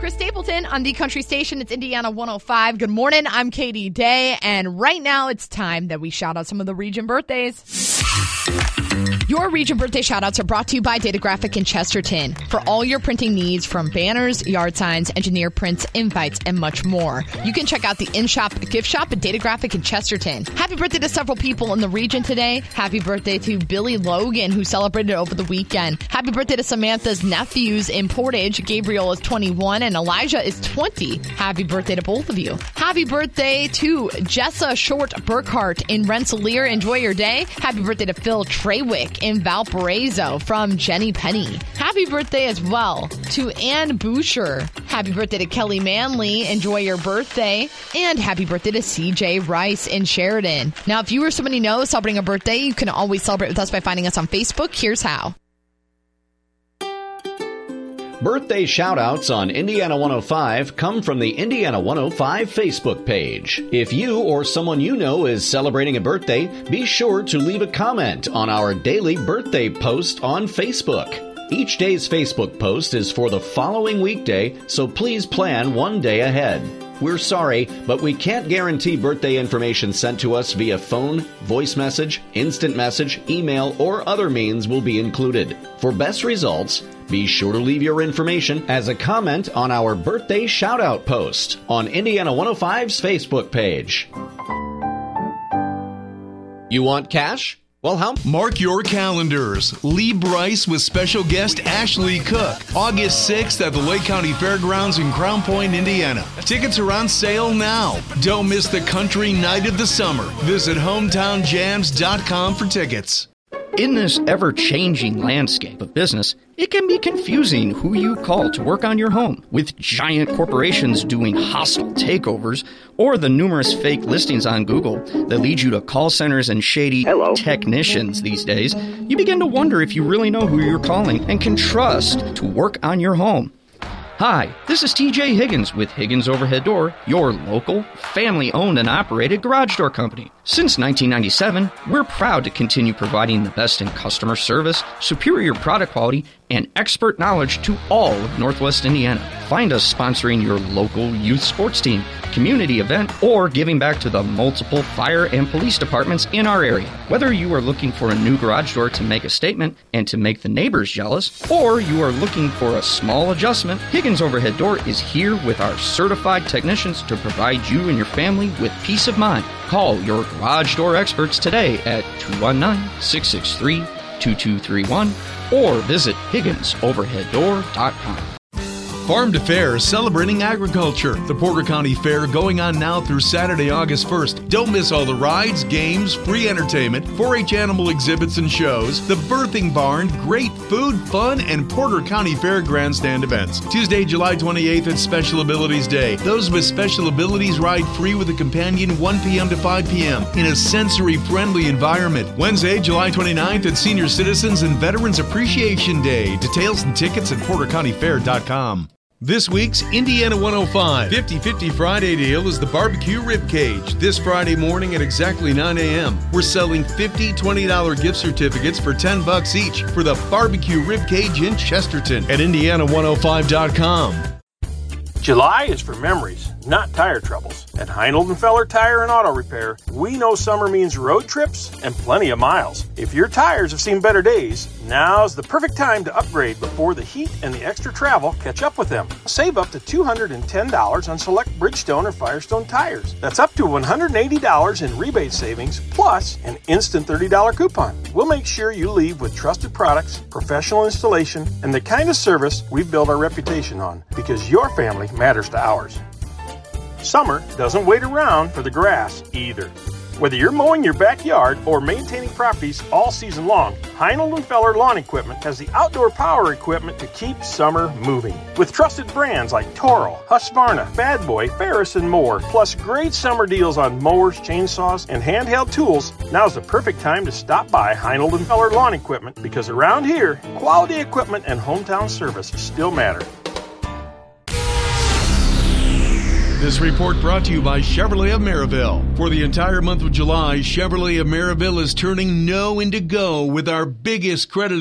Chris Stapleton on the Country Station. It's Indiana 105. Good morning. I'm Katie Day, and right now it's time that we shout out some of the region birthdays. Your region birthday shout-outs are brought to you by Datagraphic in Chesterton. For all your printing needs, from banners, yard signs, engineer prints, invites, and much more. You can check out the in-shop gift shop at Datagraphic in Chesterton. Happy birthday to several people in the region today. Happy birthday to Billy Logan, who celebrated over the weekend. Happy birthday to Samantha's nephews in Portage. Gabriel is 21 and Elijah is 20. Happy birthday to both of you. Happy birthday to Jessa Short Burkhart in Rensselaer. Enjoy your day. Happy birthday to Phil Treywick in Valparaiso from Jenny Penny. Happy birthday as well to Ann Boucher. Happy birthday to Kelly Manley. Enjoy your birthday. And happy birthday to CJ Rice in Sheridan. Now, if you or somebody knows celebrating a birthday, you can always celebrate with us by finding us on Facebook. Here's how. Birthday shout-outs on Indiana 105 come from the Indiana 105 Facebook page. If you or someone you know is celebrating a birthday, be sure to leave a comment on our daily birthday post on Facebook. Each day's Facebook post is for the following weekday, so please plan one day ahead. We're sorry, but we can't guarantee birthday information sent to us via phone, voice message, instant message, email, or other means will be included. For best results, be sure to leave your information as a comment on our birthday shout-out post on Indiana 105's Facebook page. You want cash? Well, how? Mark your calendars. Lee Bryce with special guest Ashley Cook. August 6th at the Lake County Fairgrounds in Crown Point, Indiana. Tickets are on sale now. Don't miss the country night of the summer. Visit hometownjams.com for tickets. In this ever-changing landscape of business, it can be confusing who you call to work on your home. With giant corporations doing hostile takeovers, or the numerous fake listings on Google that lead you to call centers and shady technicians these days, you begin to wonder if you really know who you're calling and can trust to work on your home. Hi, this is TJ Higgins with Higgins Overhead Door, your local, family-owned and operated garage door company. Since 1997, we're proud to continue providing the best in customer service, superior product quality, and expert knowledge to all of Northwest Indiana. Find us sponsoring your local youth sports team, community event, or giving back to the multiple fire and police departments in our area. Whether you are looking for a new garage door to make a statement and to make the neighbors jealous, or you are looking for a small adjustment, Higgins Overhead Door is here with our certified technicians to provide you and your family with peace of mind. Call your garage door experts today at 219-663-2231 or visit HigginsOverheadDoor.com. Farm to Fair is celebrating agriculture. The Porter County Fair going on now through Saturday, August 1st. Don't miss all the rides, games, free entertainment, 4-H animal exhibits and shows, the birthing barn, great food, fun, and Porter County Fair grandstand events. Tuesday, July 28th at Special Abilities Day. Those with special abilities ride free with a companion 1 p.m. to 5 p.m. in a sensory-friendly environment. Wednesday, July 29th at Senior Citizens and Veterans Appreciation Day. Details and tickets at portercountyfair.com. This week's Indiana 105 50-50 Friday deal is the barbecue rib cage. This Friday morning at exactly 9 a.m. We're selling 50 $20 gift certificates for $10 each for the barbecue rib cage in Chesterton at Indiana105.com. July is for memories, not tire troubles. At Heinold&Feller Tire and Auto Repair, we know summer means road trips and plenty of miles. If your tires have seen better days, now's the perfect time to upgrade before the heat and the extra travel catch up with them. Save up to $210 on select Bridgestone or Firestone tires. That's up to $180 in rebate savings, plus an instant $30 coupon. We'll make sure you leave with trusted products, professional installation, and the kind of service we've built our reputation on, because your family matters to ours. Summer doesn't wait around for the grass either. Whether you're mowing your backyard or maintaining properties all season long, Heinold&Feller Lawn Equipment has the outdoor power equipment to keep summer moving. With trusted brands like Toro, Husqvarna, Bad Boy, Ferris, and more, plus great summer deals on mowers, chainsaws, and handheld tools, now's the perfect time to stop by Heinold&Feller Lawn Equipment, because around here, quality equipment and hometown service still matter. This report brought to you by Chevrolet of Maryville. For the entire month of July, Chevrolet of Maryville is turning no into go with our biggest credit